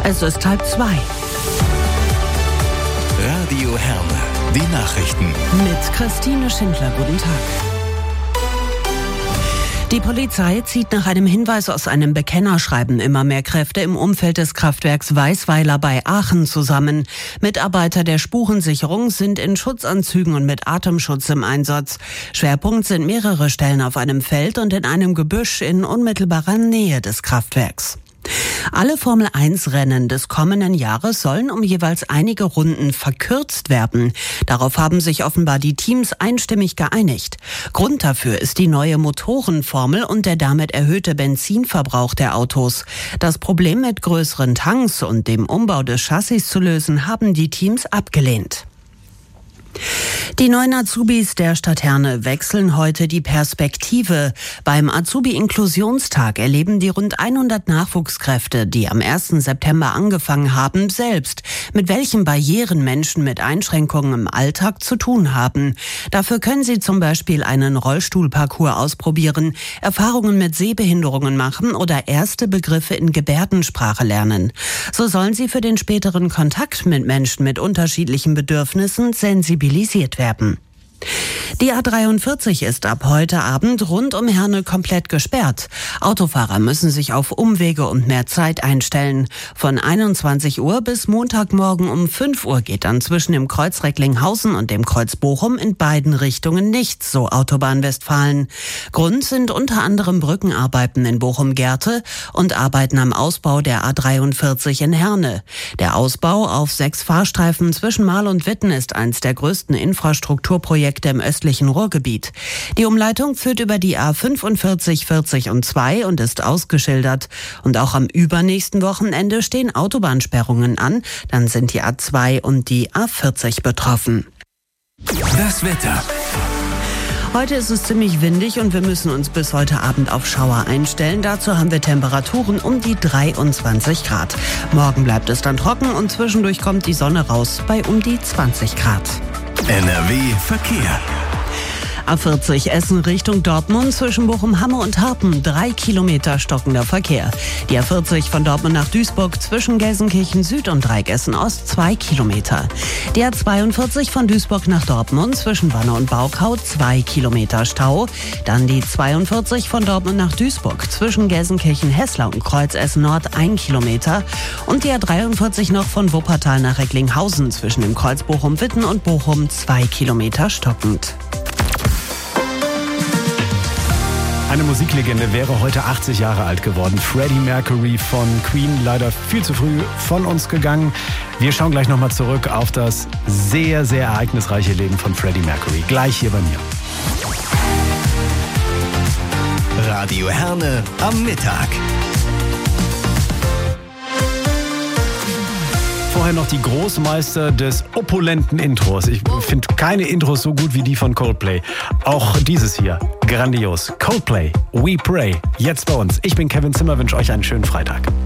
Es ist 1:30. Radio Herne, die Nachrichten. Mit Christine Schindler, guten Tag. Die Polizei zieht nach einem Hinweis aus einem Bekennerschreiben immer mehr Kräfte im Umfeld des Kraftwerks Weißweiler bei Aachen zusammen. Mitarbeiter der Spurensicherung sind in Schutzanzügen und mit Atemschutz im Einsatz. Schwerpunkt sind mehrere Stellen auf einem Feld und in einem Gebüsch in unmittelbarer Nähe des Kraftwerks. Alle Formel-1-Rennen des kommenden Jahres sollen um jeweils einige Runden verkürzt werden. Darauf haben sich offenbar die Teams einstimmig geeinigt. Grund dafür ist die neue Motorenformel und der damit erhöhte Benzinverbrauch der Autos. Das Problem mit größeren Tanks und dem Umbau des Chassis zu lösen, haben die Teams abgelehnt. Die neuen Azubis der Stadt Herne wechseln heute die Perspektive. Beim Azubi-Inklusionstag erleben die rund 100 Nachwuchskräfte, die am 1. September angefangen haben, selbst, mit welchen Barrieren Menschen mit Einschränkungen im Alltag zu tun haben. Dafür können sie zum Beispiel einen Rollstuhlparcours ausprobieren, Erfahrungen mit Sehbehinderungen machen oder erste Begriffe in Gebärdensprache lernen. So sollen sie für den späteren Kontakt mit Menschen mit unterschiedlichen Bedürfnissen sensibilisiert werden. Die A43 ist ab heute Abend rund um Herne komplett gesperrt. Autofahrer müssen sich auf Umwege und mehr Zeit einstellen. Von 21 Uhr bis Montagmorgen um 5 Uhr geht dann zwischen dem Kreuz Recklinghausen und dem Kreuz Bochum in beiden Richtungen nichts, so Autobahn Westfalen. Grund sind unter anderem Brückenarbeiten in Bochum-Gerte und Arbeiten am Ausbau der A43 in Herne. Der Ausbau auf 6 Fahrstreifen zwischen Marl und Witten ist eines der größten Infrastrukturprojekte im östlichen Ruhrgebiet. Die Umleitung führt über die A45, 40 und 2 und ist ausgeschildert. Und auch am übernächsten Wochenende stehen Autobahnsperrungen an. Dann sind die A2 und die A40 betroffen. Das Wetter. Heute ist es ziemlich windig und wir müssen uns bis heute Abend auf Schauer einstellen. Dazu haben wir Temperaturen um die 23 Grad. Morgen bleibt es dann trocken und zwischendurch kommt die Sonne raus bei um die 20 Grad. NRW Verkehr. A40 Essen Richtung Dortmund zwischen Bochum-Hamme und Harpen 3 Kilometer stockender Verkehr. Die A40 von Dortmund nach Duisburg zwischen Gelsenkirchen Süd und Dreieckessen Ost 2 Kilometer. Die A42 von Duisburg nach Dortmund zwischen Wanne und Baukau 2 Kilometer Stau. Dann die 42 von Dortmund nach Duisburg zwischen Gelsenkirchen-Hessler und Kreuzessen Nord 1 Kilometer. Und die A43 noch von Wuppertal nach Recklinghausen zwischen dem Kreuz Bochum-Witten und Bochum 2 Kilometer stockend. Eine Musiklegende wäre heute 80 Jahre alt geworden. Freddie Mercury von Queen, leider viel zu früh von uns gegangen. Wir schauen gleich nochmal zurück auf das sehr, sehr ereignisreiche Leben von Freddie Mercury. Gleich hier bei mir. Radio Herne am Mittag. Vorher noch die Großmeister des opulenten Intros. Ich finde keine Intros so gut wie die von Coldplay. Auch dieses hier, grandios. Coldplay, We Pray, jetzt bei uns. Ich bin Kevin Zimmer, wünsche euch einen schönen Freitag.